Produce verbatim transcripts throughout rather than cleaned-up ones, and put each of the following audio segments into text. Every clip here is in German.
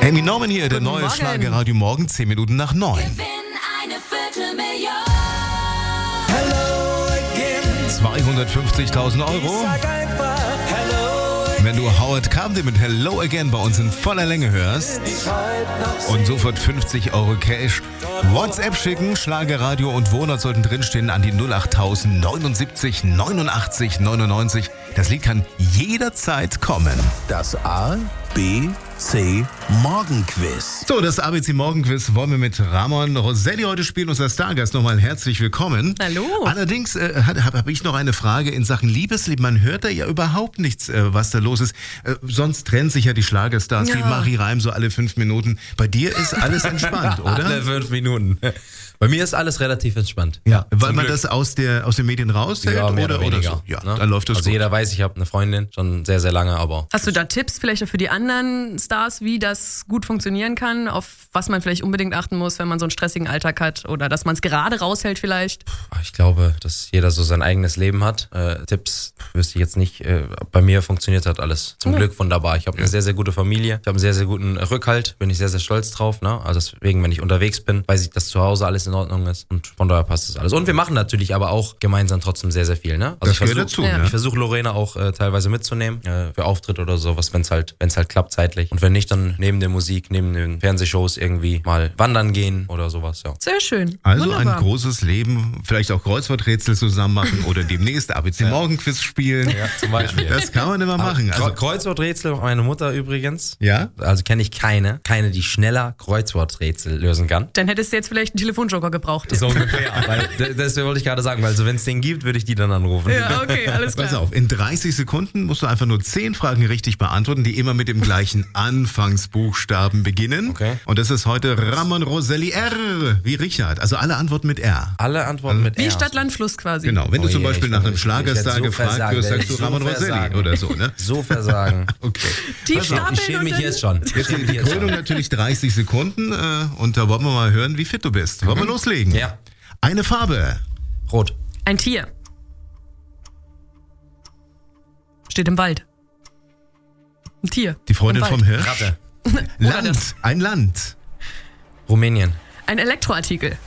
Amy Norman hier, der Guten neue Morgen. Schlagerradio Morgen, zehn Minuten nach neun. Gewinn eine Viertelmillion. Hello again. zweihundertfünfzigtausend Euro. Sag einfach Hello again. Wenn du Howard Carpendale mit Hello Again bei uns in voller Länge hörst Ich halt noch und sofort fünfzig Euro Cash. WhatsApp schicken, Schlagerradio und Wohnort sollten drinstehen an die null acht null null neunundsiebzig neunundachtzig neunundneunzig. Das Lied kann jederzeit kommen. Das A, B, C Morgenquiz. So, das A B C Morgenquiz wollen wir mit Ramon Roselli heute spielen, unser Stargast. Nochmal herzlich willkommen. Hallo. Allerdings äh, habe hab ich noch eine Frage in Sachen Liebesleben. Man hört da ja überhaupt nichts, äh, was da los ist. Äh, sonst trennen sich ja die Schlagerstars Ja. wie Marie Reim so alle fünf Minuten. Bei dir ist alles entspannt, oder? Alle fünf Minuten. Bei mir ist alles relativ entspannt. Ja, weil Zum man Glück. das aus, der, aus den Medien raushält Ja, mehr oder, oder oder weniger. so. Ja, ne? dann läuft das Also gut. jeder weiß, ich habe eine Freundin, schon sehr, sehr lange, aber Hast du da Tipps vielleicht auch für die anderen Stars, wie das gut funktionieren kann, auf was man vielleicht unbedingt achten muss, wenn man so einen stressigen Alltag hat oder dass man es gerade raushält vielleicht? ich glaube, dass jeder so sein eigenes Leben hat. Äh, Tipps wüsste ich jetzt nicht. Äh, bei mir funktioniert hat alles zum Ja. Glück wunderbar. Ich habe eine sehr, sehr gute Familie. Ich habe einen sehr, sehr guten Rückhalt. Bin ich sehr, sehr stolz drauf. Ne? Also deswegen, wenn ich unterwegs bin, weiß ich, dass zu Hause alles in Ordnung ist. Und von daher passt das alles. Und wir machen natürlich aber auch gemeinsam trotzdem sehr, sehr viel. Ne? Also Das ich gehört versuch- dazu, Ja. ne? Ich versuche Lorena auch äh, teilweise mitzunehmen äh, für Auftritt oder sowas, wenn es halt, wenn's halt klappt zeitlich. Und wenn nicht, dann neben der Musik, neben den Fernsehshows irgendwie mal wandern gehen oder sowas. Ja. Sehr schön. Also Wunderbar. ein großes Leben, vielleicht auch Kreuzworträtsel zusammen machen oder demnächst A B C Morgenquiz spielen. Ja, zum Beispiel. Das kann man immer machen. Kre- Also, Kreuzworträtsel, meine Mutter übrigens. ja? Also kenne ich keine, keine, die schneller Kreuzworträtsel lösen kann. Dann hättest du jetzt vielleicht einen Telefonjoker gebraucht. So ungefähr. weil, d- das wollte ich gerade sagen, weil so wenn es den gibt, würde ich die dann anrufen. Ja, okay, alles klar. Pass auf, in dreißig Sekunden musst du einfach nur zehn Fragen richtig beantworten, die immer mit dem gleichen Anfangsbuchstaben beginnen. Okay. Und das ist heute Ramon Roselli R. wie Richard. Also alle Antworten mit R. Alle Antworten mit Wie R. Stadt, Land, Fluss quasi. Genau, wenn du Oh zum je, Beispiel ich nach bin- einem ich- Schlagerstar ich werd so gefragt versagen, wirst, werd sagst du ich so Ramon Roselli versagen. oder so, ne? So versagen. Okay. Tief Pass auf, stapeln Ich schäme und mich dann- jetzt schon. Ich Jetzt schäme die mich jetzt Krönung schon. natürlich dreißig Sekunden äh, und da wollen wir mal hören, wie fit du bist. Wollen wir loslegen? Ja. Eine Farbe. Rot. Ein Tier. Steht im Wald. Ein Tier. Die Freundin Im Wald. vom Hirsch. Ratte. Land. das. Ein Land. Rumänien. Ein Elektroartikel.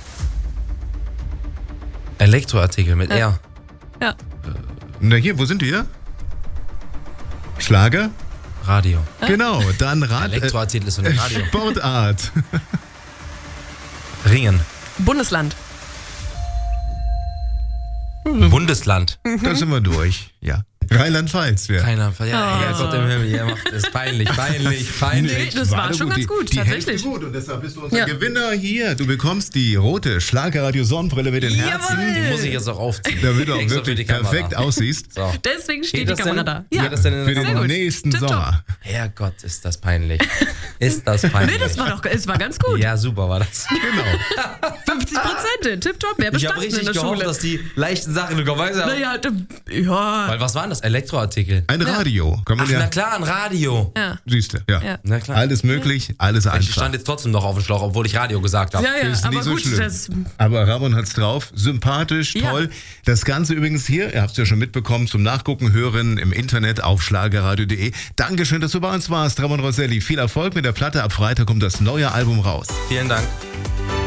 Elektroartikel mit R. Ja. Na hier, wo sind wir? Schlager? Radio. Genau, dann Rad. Elektroartikel ist so ein Radio. Sportart. Ringen. Bundesland. Bundesland. Da sind wir durch. Ja. Rheinland-Pfalz. Ja. Keiner. Ja, Oh. Herrgott im Himmel, ihr macht es peinlich, peinlich, peinlich. Nee, das war schon ganz gut, die tatsächlich. Hälfte gut und deshalb bist du unser Ja. Gewinner hier. Du bekommst die rote Schlagerradio-Sonnenbrille mit den Herzen, Die muss ich jetzt auch aufziehen. damit du auch Extra für die wirklich Kamera. perfekt aussiehst So. Deswegen steht Geht die das Kamera denn? da. Geht das denn in für der den gut. nächsten Tipptopp. Sommer. Herrgott, ist das peinlich. Ist das peinlich. Nee, das war doch, es war ganz gut. Ja, super war das. Genau. fünfzig Prozent, tipptopp, wer Ich habe bestanden in richtig der gehofft, Schule. dass die leichten Sachen kommen. Weißt du? Naja, d- ja. Weil was waren das? Elektroartikel. Ein Radio. Kann man Ach, na ja. klar, ein Radio. Ja. Siehst du, ja. Ja. Na klar. Alles möglich, alles Ich einfach. stand jetzt trotzdem noch auf dem Schlauch, obwohl ich Radio gesagt habe. Ja, ja, Ist aber nicht so gut, schlimm. das, Aber Ramon hat's drauf. Sympathisch, Ja. toll. Das Ganze übrigens hier, ihr habt es ja schon mitbekommen, zum Nachgucken, hören im Internet auf schlagerradio punkt de. Dankeschön, dass du bei uns warst, Ramon Roselli. Viel Erfolg mit der Platte. Ab Freitag kommt das neue Album raus. Vielen Dank.